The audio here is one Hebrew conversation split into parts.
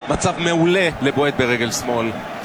מצב מעולה לבועט ברגל שמאל,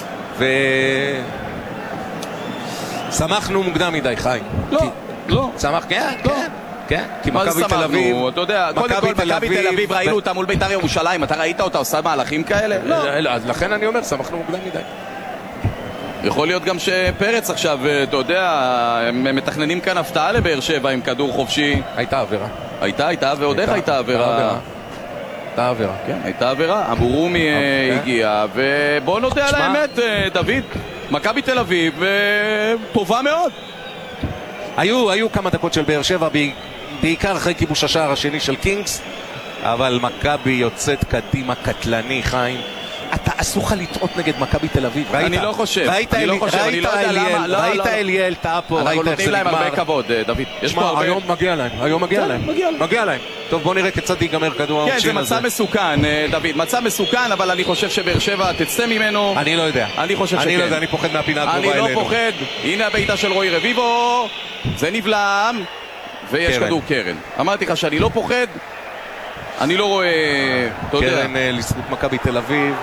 שמחנו מוקדם מדי, חיים. לא. שמח, כן. כי מכבי תל אביב, אתה יודע, קודם כל מכבי תל אביב ראינו אותה מול בית"ר ירושלים, אתה ראית אותה עושה מהלכים כאלה? לא. אז לכן אני אומר, שמחנו מוקדם מדי. יכול להיות גם שפרץ עכשיו, אתה יודע, הם מתכננים כאן הפתעה לבאר שבע עם כדור חופשי. הייתה עבירה. הייתה, ועוד איך הייתה עבירה. הייתה עבירה. כן, הייתה עבירה. אבו רומי הגיע, ובוא נודה על האמת, דוד, מכבי תל אביב טובה מאוד. היו כמה דקות של באר שבע, בעיקר אחרי כיבוש השער השני של קינגס, אבל מכבי יוצאת קדימה קטלני, חיים. אתה אסור לך לטעות נגד מכבי תל אביב. אני לא חושב. ראית אליאל, טעה פה, אנחנו נותנים להם הרבה כבוד, דוד. היום מגיע להם. טוב, בוא נראה כיצד ייגמר כדור העונשין הזה. כן, זה מצב מסוכן, דוד. מצב מסוכן, אבל אני חושב שבאר שבע תצא ממנו. אני לא יודע. אני חושב שכן. אני לא יודע, אני פוחד מהפינה הקרובה אלינו. אני לא פוחד. הנה הביתה של רועי רביבו. זה נבלם. ויש כדור קרן. אמרתי לך שאני לא פוחד. אני לא רואה... קרן לזכות מכבי תל אביב.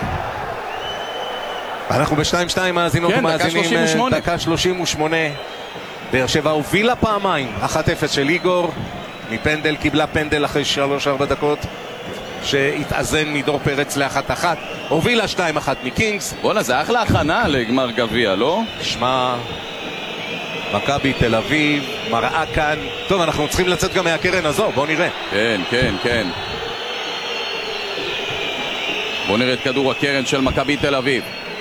אנחנו ב-2-2 מאזינות ומאזינים. דקה 38. באר שבע הובילה פעמיים 1-0 של איגור מפנדל, קיבלה פנדל אחרי 3-4 דקות שהתאזן מדור פרץ ל1-1, הובילה 2-1 מקינגס. בוא'נה, זה אחלה הכנה לגמר גביע, לא? שמע, מכבי תל אביב מראה כאן. טוב, אנחנו צריכים לצאת גם מהקרן הזו, בואו נראה. כן. בואו נראה את כדור הקרן של מכבי תל אביב.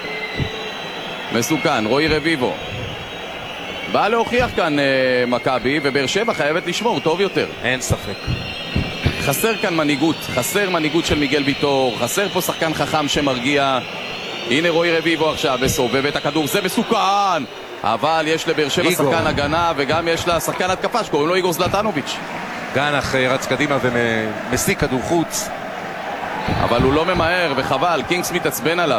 מסוכן, רועי רביבו בא להוכיח כאן מכבי, ובאר שבע חייבת לשמור טוב יותר. אין ספק. חסר כאן מנהיגות, חסר מנהיגות של מיגל ויטור, חסר פה שחקן חכם שמרגיע. הנה רועי רביבו עכשיו בסובב את הכדור, זה מסוכן, אבל יש לבאר שבע שחקן הגנה וגם יש לה שחקן התקפה שקוראים לו איגור זלטנוביץ'. גנח רץ קדימה ומסיק כדור חוץ, אבל הוא לא ממהר וחבל, קינגס מתעצבן עליו.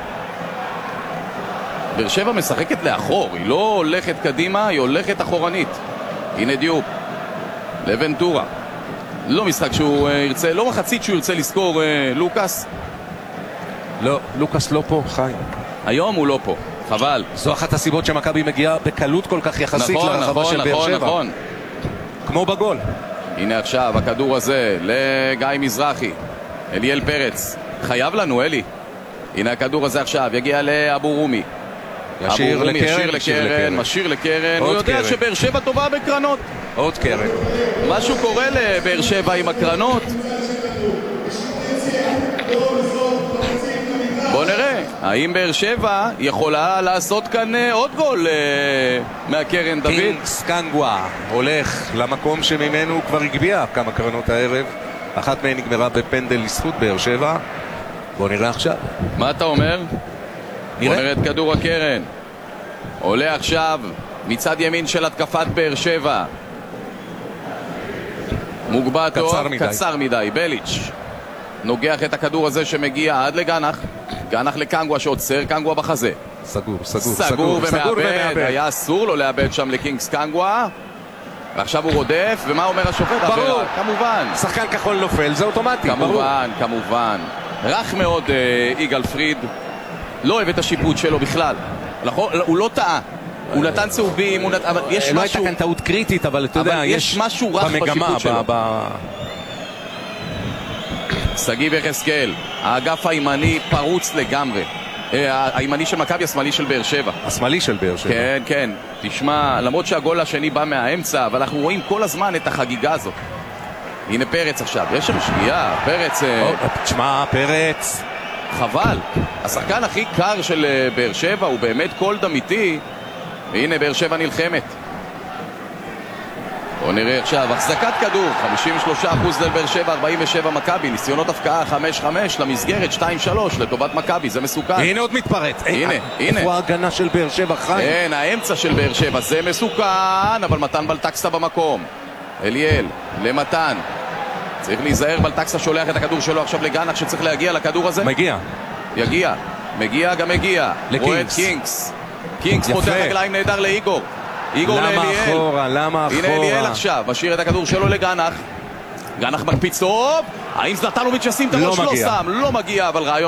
באר שבע משחקת לאחור, היא לא הולכת קדימה, היא הולכת אחורנית. הנה דיופ לבנטורה, לא משחק שהוא ירצה, לא מחצית שהוא ירצה לזכור. לוקאס, לא, לוקאס לא פה, חיים. היום הוא לא פה, חבל. זו אחת הסיבות שמכבי מגיעה בקלות כל כך יחסית לרחבה של באר שבע. נכון. כמו בגול. הנה עכשיו הכדור הזה לגיא מזרחי, אליאל פרץ חייב לנו, אלי. הנה הכדור הזה עכשיו יגיע לאבו רומי, ישיר לקרן. הוא יודע שבאר שבע טובה בקרנות. עוד קרן. משהו קורה לבאר שבע עם הקרנות. בוא נראה, האם באר שבע יכולה לעשות כאן עוד גול מהקרן, דוד? קינגס קנגווה הולך למקום שממנו הוא כבר הגביע כמה קרנות הערב. אחת מהן נגמרה בפנדל לזכות באר שבע. בוא נראה עכשיו. מה אתה אומר? בוא נראה את כדור הקרן. עולה עכשיו מצד ימין של התקפת באר שבע. מוגבע טוב, קצר מדי. בליץ' נוגח את הכדור הזה שמגיע עד לגנח. גנח לקנגווה שעוצר, קנגווה בחזה. סגור ומאבד. היה אסור לו לאבד שם לקינגס קנגווה. ועכשיו הוא רודף, ומה אומר השופט? ברור, כמובן. שחקן כחול נופל, זה אוטומטי. כמובן. רך מאוד יגאל פריד. לא אוהב את השיפוט שלו בכלל. הוא לא טעה. הוא נתן צהובים, אבל יש משהו... לא הייתה כאן טעות קריטית, אבל אתה יודע, יש משהו רך בשיפוט שלו. סגיב יחזקאל, האגף הימני פרוץ לגמרי. הימני של מכבי, השמאלי של באר שבע. השמאלי של באר שבע. כן. תשמע, למרות שהגול השני בא מהאמצע, אבל אנחנו רואים כל הזמן את החגיגה הזאת. הנה פרץ עכשיו, יש שם שגיאה, פרץ... תשמע, פרץ... חבל, השחקן הכי קר של באר שבע הוא באמת קולד אמיתי. והנה באר שבע נלחמת. בואו נראה עכשיו, החזקת כדור 53% לבאר שבע, 47 מכבי. ניסיונות הפקעה 5-5 למסגרת 2-3 לטובת מכבי, זה מסוכן. הנה עוד מתפרץ. הנה איפה ההגנה של באר שבע, חיים? כן, האמצע של באר שבע, זה מסוכן. אבל מתן בלטקסה במקום. אליאל למתן, צריך להיזהר, בלטקסה שולח את הכדור שלו עכשיו לגנח שצריך להגיע לכדור הזה. מגיע רואה את קינגס פותח רגליים נהדר לאיגור. למה אחורה? הנה אליאל עכשיו משאיר את הכדור שלו לגנח. גנח מקפיץ טוב. האם זלטנוביץ' ישים את הראש? לא שם, לא מגיע, אבל רעיון